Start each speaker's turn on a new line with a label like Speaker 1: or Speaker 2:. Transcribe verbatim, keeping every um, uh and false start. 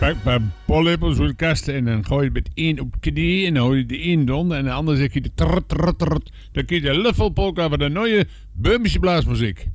Speaker 1: Pak een paar pollepels uit de kast en dan gooi je het met één op de knie en dan hoor je de één don en de andere zeg je de trrrt, trrrt, trrrt. Dan kun je de luffelpolka van de nieuwe Böhmische blaasmuziek.